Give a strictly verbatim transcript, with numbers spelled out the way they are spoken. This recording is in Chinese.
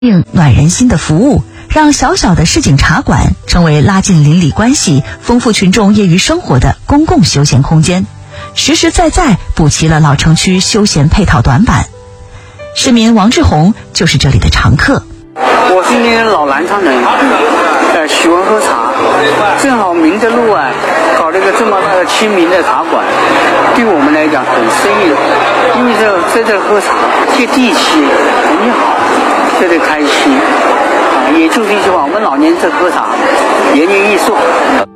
并暖人心的服务，让小小的市井茶馆成为拉近邻里关系、丰富群众业余生活的公共休闲空间，实实在在补齐了老城区休闲配套短板。市民王志红就是这里的常客。 我是那个老南昌人，呃，喜欢喝茶，正好明德路啊，搞了一个这么大的亲民的茶馆，对我们来讲很生意，因为这在这喝茶接地气，很好，在这开心啊，也就是一句话，我们老年人这喝茶延年益寿。